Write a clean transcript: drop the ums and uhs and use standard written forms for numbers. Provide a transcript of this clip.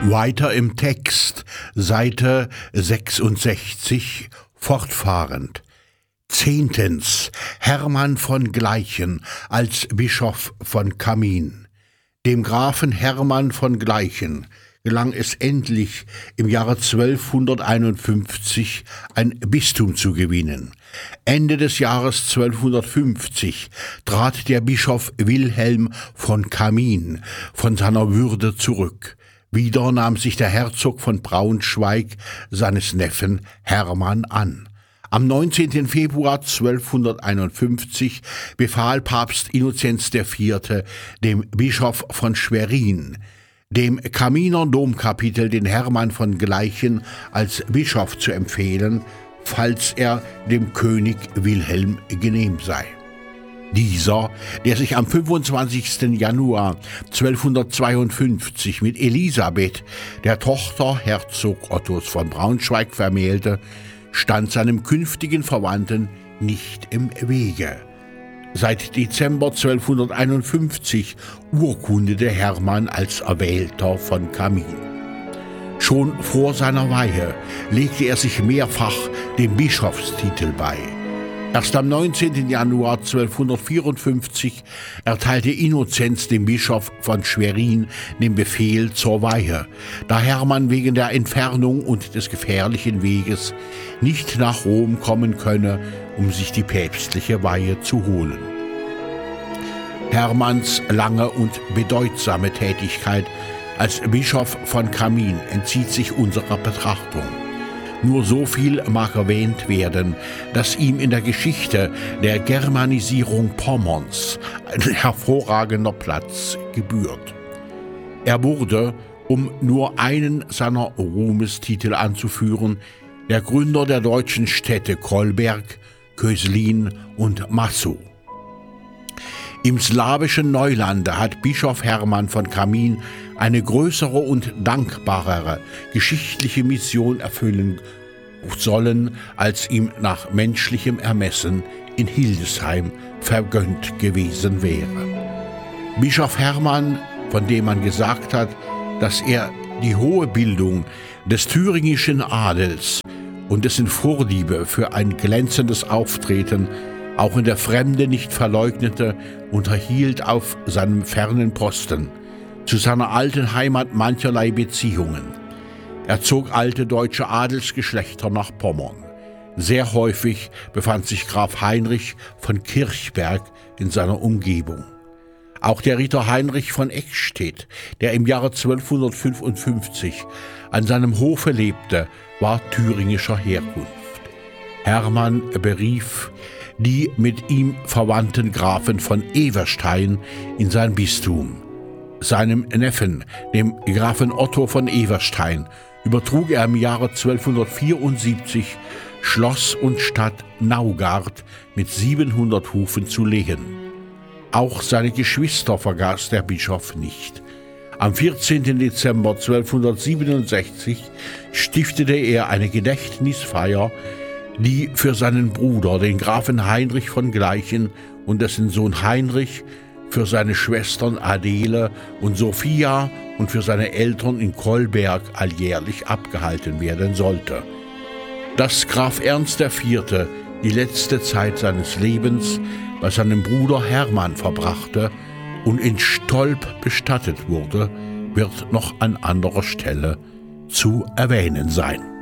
Weiter im Text, Seite 66, fortfahrend. 10. Hermann von Gleichen als Bischof von Camin. Dem Grafen Hermann von Gleichen gelang es endlich, im Jahre 1251 ein Bistum zu gewinnen. Ende des Jahres 1250 trat der Bischof Wilhelm von Camin von seiner Würde zurück. Wieder nahm sich der Herzog von Braunschweig seines Neffen Hermann an. Am 19. Februar 1251 befahl Papst Innozenz IV. Dem Bischof von Schwerin, dem Caminer Domkapitel, den Hermann von Gleichen als Bischof zu empfehlen, falls er dem König Wilhelm genehm sei. Dieser, der sich am 25. Januar 1252 mit Elisabeth, der Tochter Herzog Ottos von Braunschweig, vermählte, stand seinem künftigen Verwandten nicht im Wege. Seit Dezember 1251 urkundete Hermann als Erwählter von Camin. Schon vor seiner Weihe legte er sich mehrfach dem Bischofstitel bei. Erst am 19. Januar 1254 erteilte Innozenz dem Bischof von Schwerin den Befehl zur Weihe, da Hermann wegen der Entfernung und des gefährlichen Weges nicht nach Rom kommen könne, um sich die päpstliche Weihe zu holen. Hermanns lange und bedeutsame Tätigkeit als Bischof von Camin entzieht sich unserer Betrachtung. Nur so viel mag erwähnt werden, dass ihm in der Geschichte der Germanisierung Pommerns ein hervorragender Platz gebührt. Er wurde, um nur einen seiner Ruhmestitel anzuführen, der Gründer der deutschen Städte Kolberg, Köslin und Massow. Im slawischen Neulande hat Bischof Hermann von Camin eine größere und dankbarere geschichtliche Mission erfüllen sollen, als ihm nach menschlichem Ermessen in Hildesheim vergönnt gewesen wäre. Bischof Hermann, von dem man gesagt hat, dass er die hohe Bildung des thüringischen Adels und dessen Vorliebe für ein glänzendes Auftreten auch in der Fremde nicht verleugnete, unterhielt auf seinem fernen Posten zu seiner alten Heimat mancherlei Beziehungen. Er zog alte deutsche Adelsgeschlechter nach Pommern. Sehr häufig befand sich Graf Heinrich von Kirchberg in seiner Umgebung. Auch der Ritter Heinrich von Eckstedt, der im Jahre 1255 an seinem Hofe lebte, war thüringischer Herkunft. Hermann berief die mit ihm verwandten Grafen von Everstein in sein Bistum. Seinem Neffen, dem Grafen Otto von Everstein, übertrug er im Jahre 1274 Schloss und Stadt Naugard mit 700 Hufen zu lehen. Auch seine Geschwister vergaß der Bischof nicht. Am 14. Dezember 1267 stiftete er eine Gedächtnisfeier, die für seinen Bruder, den Grafen Heinrich von Gleichen, und dessen Sohn Heinrich, für seine Schwestern Adele und Sophia und für seine Eltern in Kolberg alljährlich abgehalten werden sollte. Dass Graf Ernst IV. Die letzte Zeit seines Lebens bei seinem Bruder Hermann verbrachte und in Stolp bestattet wurde, wird noch an anderer Stelle zu erwähnen sein.